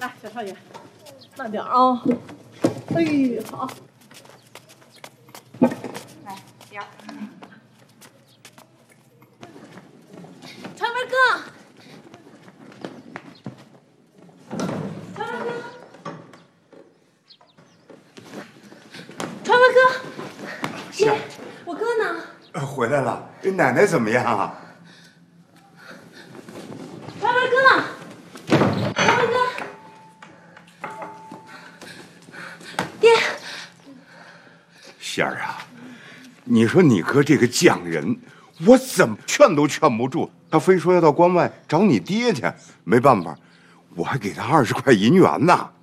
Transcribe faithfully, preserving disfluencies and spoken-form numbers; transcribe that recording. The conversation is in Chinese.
来，小少爷，慢点啊！哎呀，好。 来，点儿。 长文哥，长文哥，长文哥，爹，我哥呢？ 回来了。奶奶怎么样啊？ 长文哥，长文哥，爹。 仙儿啊，你说你哥这个犟人，我怎么劝都劝不住，他非说要到关外找你爹去。没办法，我还给他二十块银元呢。